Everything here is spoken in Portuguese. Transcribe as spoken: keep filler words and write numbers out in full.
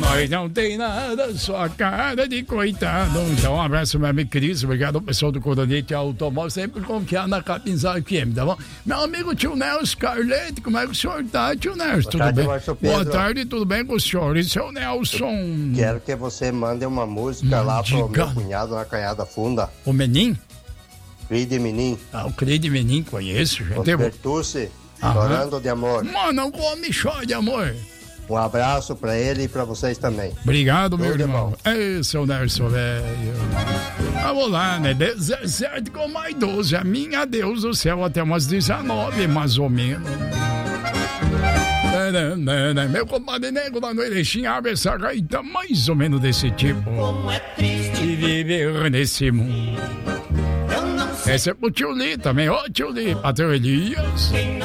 Mas não tem nada, só a cara de coitado. Então, um abraço, meu amigo Cris. Obrigado ao pessoal do Coronete Automóvel, sempre confiar na Capinzal F M, tá bom? Meu amigo tio Nelson Carlete, como é que o senhor tá, tio Nelson? Tudo tarde, bem? Boa tarde, tudo bem com o senhor? E seu Nelson? Quero que você mande uma música hum, lá pro diga. meu cunhado na Canhada Funda. O Menin? Cride Menin. Ah, o Cride Menin, conheço, gente. O Bertucci, chorando de amor. Mano, não come chora de amor. Um abraço pra ele e pra vocês também. Obrigado, tudo meu irmão. Ei, seu Nelson, velho. Vamos lá, né? dezessete com mais doze. A minha Deus do céu, até umas dezenove, mais ou menos. Meu compadre Nego lá no Erechim abre essa gaita mais ou menos desse tipo. Como é triste viver nesse mundo. Esse é pro tio Li também. Ó, tio Li, Patrão Elias.